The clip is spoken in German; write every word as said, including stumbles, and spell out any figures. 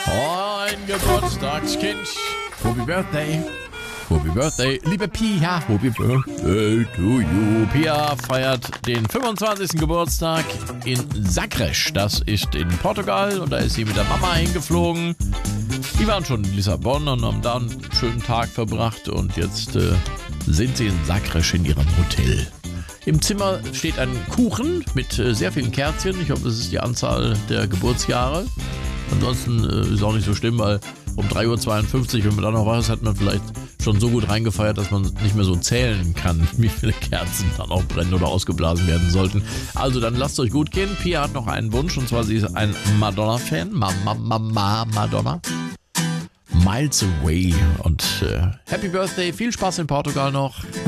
Ein Geburtstagskind. Happy Birthday. Happy Birthday. Liebe Pia, Happy Birthday to you. Pia feiert den fünfundzwanzigsten Geburtstag in Sagres. Das ist in Portugal und da ist sie mit der Mama hingeflogen. Die waren schon in Lissabon und haben da einen schönen Tag verbracht und jetzt äh, sind sie in Sagres in ihrem Hotel. Im Zimmer steht ein Kuchen mit äh, sehr vielen Kerzchen. Ich hoffe, das ist die Anzahl der Geburtsjahre. Ansonsten äh, ist auch nicht so schlimm, weil um drei Uhr zweiundfünfzig, wenn man da noch wach ist, hat man vielleicht schon so gut reingefeiert, dass man nicht mehr so zählen kann, wie viele Kerzen dann auch brennen oder ausgeblasen werden sollten. Also dann lasst euch gut gehen. Pia hat noch einen Wunsch und zwar sie ist ein Madonna-Fan. Mama, Mama, Madonna. Miles Away und äh, Happy Birthday, viel Spaß in Portugal noch.